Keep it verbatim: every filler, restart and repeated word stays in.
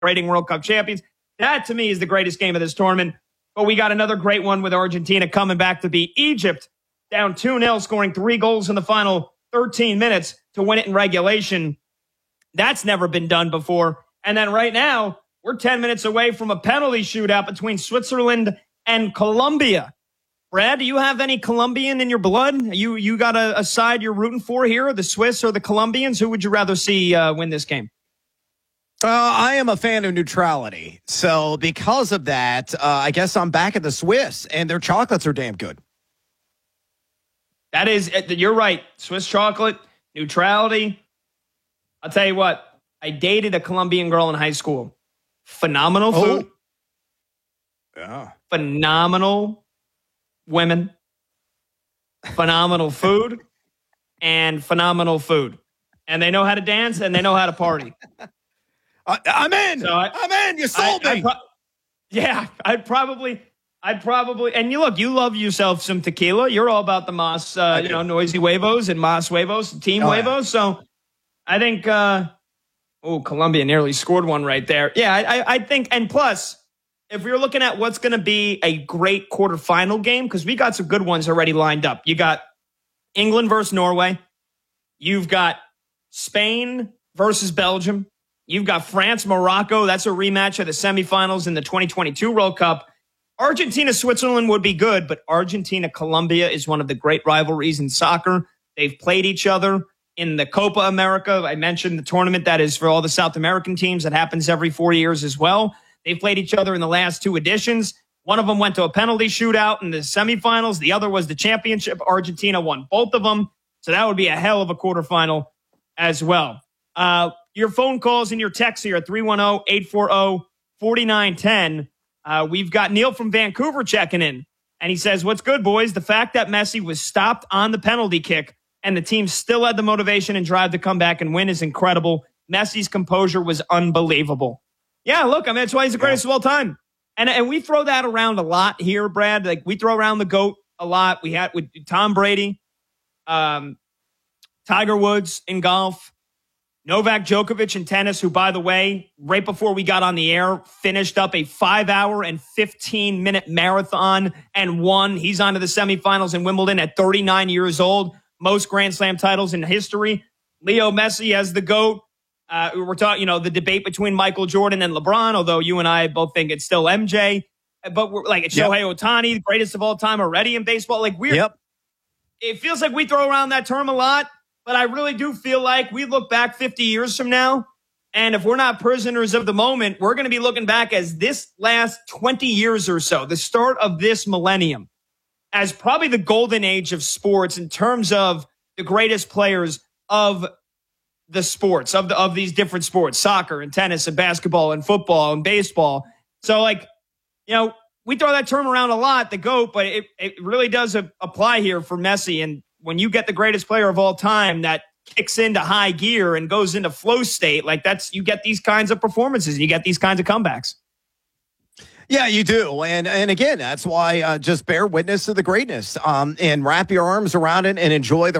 reigning World Cup champions. That, to me, is the greatest game of this tournament. But we got another great one with Argentina coming back to beat Egypt, down two nil, scoring three goals in the final thirteen minutes to win it in regulation. That's never been done before. And then right now, we're ten minutes away from a penalty shootout between Switzerland and Colombia. Brad, do you have any Colombian in your blood? You you got a, a side you're rooting for here, the Swiss or the Colombians? Who would you rather see uh, win this game? Uh, I am a fan of neutrality. So because of that, uh, I guess I'm back at the Swiss, and their chocolates are damn good. That is, you're right. Swiss chocolate, neutrality. I'll tell you what, I dated a Colombian girl in high school. Phenomenal food. Oh. Yeah. Phenomenal women. Phenomenal food. And phenomenal food. And they know how to dance and they know how to party. Uh, I'm in. So I, I'm in. You sold I, me. I pro- yeah, I'd probably, I'd probably, and you look, you love yourself some tequila. You're all about the Mas, uh, you know, noisy huevos and Mas huevos, team oh, huevos. Yeah. So I think, uh, oh, Colombia nearly scored one right there. Yeah, I, I, I think, and plus, if you're looking at what's going to be a great quarterfinal game, because we got some good ones already lined up. You got England versus Norway. You've got Spain versus Belgium. You've got France, Morocco. That's a rematch of the semifinals in the twenty twenty-two World Cup. Argentina, Switzerland would be good, but Argentina, Colombia is one of the great rivalries in soccer. They've played each other in the Copa America. I mentioned the tournament that is for all the South American teams that happens every four years as well. They've played each other in the last two editions. One of them went to a penalty shootout in the semifinals. The other was the championship. Argentina won both of them. So that would be a hell of a quarterfinal as well. Uh, your phone calls and your texts here at three one zero, eight four zero, four nine one zero. Uh, we've got Neil from Vancouver checking in. And he says, what's good, boys? The fact that Messi was stopped on the penalty kick and the team still had the motivation and drive to come back and win is incredible. Messi's composure was unbelievable. Yeah, look, I mean, that's why he's the greatest yeah. of all time. And and we throw that around a lot here, Brad. Like, we throw around the GOAT a lot. We had with Tom Brady, um, Tiger Woods in golf, Novak Djokovic in tennis, who, by the way, right before we got on the air, finished up a five-hour and fifteen-minute marathon and won. He's on to the semifinals in Wimbledon at thirty-nine years old. Most Grand Slam titles in history. Leo Messi as the GOAT. Uh, we're talking, you know, the debate between Michael Jordan and LeBron, although you and I both think it's still M J. But we're like, it's yep. Shohei Ohtani, the greatest of all time already in baseball. Like, we're, yep. It feels like we throw around that term a lot, but I really do feel like we look back fifty years from now, and if we're not prisoners of the moment, we're going to be looking back as this last twenty years or so, the start of this millennium, as probably the golden age of sports in terms of the greatest players of the sports, of the, of these different sports, soccer and tennis and basketball and football and baseball. So, like, you know, we throw that term around a lot, the GOAT, but it, it really does a, apply here for Messi. And when you get the greatest player of all time that kicks into high gear and goes into flow state, like, that's, you get these kinds of performances, you get these kinds of comebacks. Yeah, you do. And and again, that's why uh, just bear witness to the greatness um, and wrap your arms around it and enjoy the